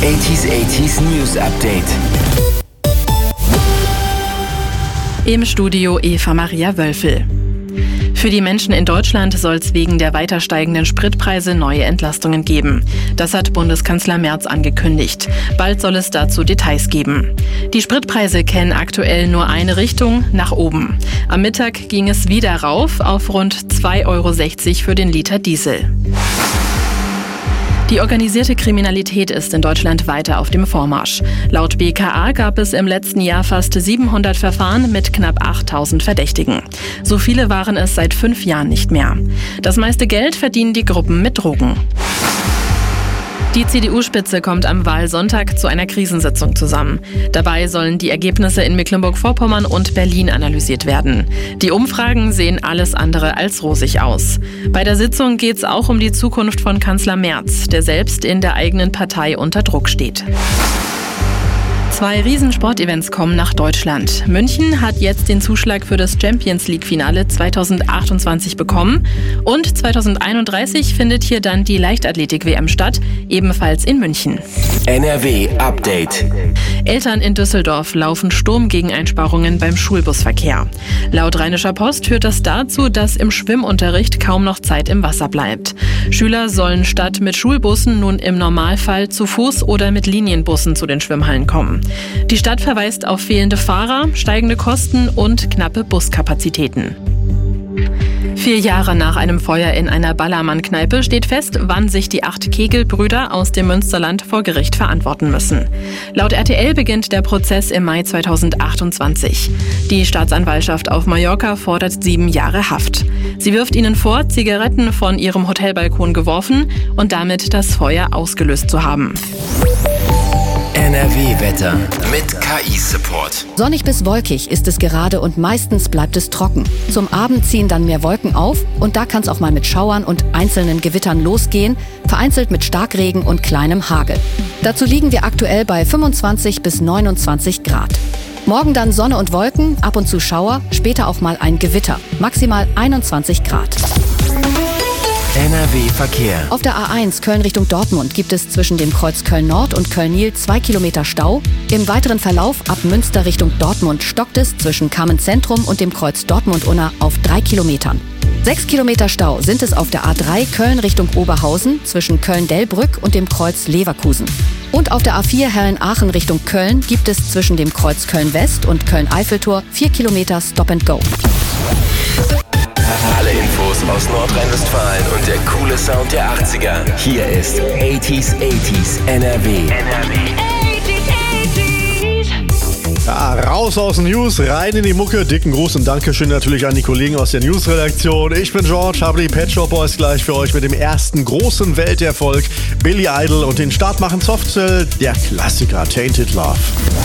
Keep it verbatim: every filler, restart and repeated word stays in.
achtziger achtziger News Update. Im Studio Eva Maria Wölfel. Für die Menschen in Deutschland soll es wegen der weiter steigenden Spritpreise neue Entlastungen geben. Das hat Bundeskanzler Merz angekündigt. Bald soll es dazu Details geben. Die Spritpreise kennen aktuell nur eine Richtung, nach oben. Am Mittag ging es wieder rauf auf rund zwei Euro sechzig für den Liter Diesel. Die organisierte Kriminalität ist in Deutschland weiter auf dem Vormarsch. Laut B K A gab es im letzten Jahr fast siebenhundert Verfahren mit knapp achttausend Verdächtigen. So viele waren es seit fünf Jahren nicht mehr. Das meiste Geld verdienen die Gruppen mit Drogen. Die C D U-Spitze kommt am Wahlsonntag zu einer Krisensitzung zusammen. Dabei sollen die Ergebnisse in Mecklenburg-Vorpommern und Berlin analysiert werden. Die Umfragen sehen alles andere als rosig aus. Bei der Sitzung geht es auch um die Zukunft von Kanzler Merz, der selbst in der eigenen Partei unter Druck steht. Zwei Riesensportevents kommen nach Deutschland. München hat jetzt den Zuschlag für das Champions-League-Finale zweitausendachtundzwanzig bekommen. Und zweitausendeinunddreißig findet hier dann die Leichtathletik-W M statt, ebenfalls in München. N R W Update. Eltern in Düsseldorf laufen Sturm gegen Einsparungen beim Schulbusverkehr. Laut Rheinischer Post führt das dazu, dass im Schwimmunterricht kaum noch Zeit im Wasser bleibt. Schüler sollen statt mit Schulbussen nun im Normalfall zu Fuß oder mit Linienbussen zu den Schwimmhallen kommen. Die Stadt verweist auf fehlende Fahrer, steigende Kosten und knappe Buskapazitäten. Vier Jahre nach einem Feuer in einer Ballermann-Kneipe steht fest, wann sich die acht Kegel-Brüder aus dem Münsterland vor Gericht verantworten müssen. Laut R T L beginnt der Prozess im Mai zweitausendachtundzwanzig. Die Staatsanwaltschaft auf Mallorca fordert sieben Jahre Haft. Sie wirft ihnen vor, Zigaretten von ihrem Hotelbalkon geworfen und damit das Feuer ausgelöst zu haben. N R W-Wetter mit K I-Support. Sonnig bis wolkig ist es gerade und meistens bleibt es trocken. Zum Abend ziehen dann mehr Wolken auf und da kann es auch mal mit Schauern und einzelnen Gewittern losgehen, vereinzelt mit Starkregen und kleinem Hagel. Dazu liegen wir aktuell bei fünfundzwanzig bis neunundzwanzig Grad. Morgen dann Sonne und Wolken, ab und zu Schauer, später auch mal ein Gewitter, maximal einundzwanzig Grad. N R W-Verkehr. Auf der A eins Köln Richtung Dortmund gibt es zwischen dem Kreuz Köln-Nord und Köln-Nil zwei Kilometer Stau. Im weiteren Verlauf ab Münster Richtung Dortmund stockt es zwischen Kamen-Zentrum und dem Kreuz Dortmund-Unna auf drei Kilometern. Sechs Kilometer Stau sind es auf der A drei Köln Richtung Oberhausen zwischen Köln-Delbrück und dem Kreuz Leverkusen. Und auf der A vier Herren-Aachen Richtung Köln gibt es zwischen dem Kreuz Köln-West und Köln-Eiffeltor vier Kilometer Stop and Go. Alle Infos aus Nordrhein-Westfalen und der coole Sound der achtziger. Hier ist achtziger achtziger N R W. N R W. Ja, raus aus den News, rein in die Mucke. Dicken Gruß und Dankeschön natürlich an die Kollegen aus der News-Redaktion. Ich bin George, habe die Pet Shop Boys gleich für euch mit dem ersten großen Welterfolg Billy Idol und den Start machen Softcell, der Klassiker Tainted Love.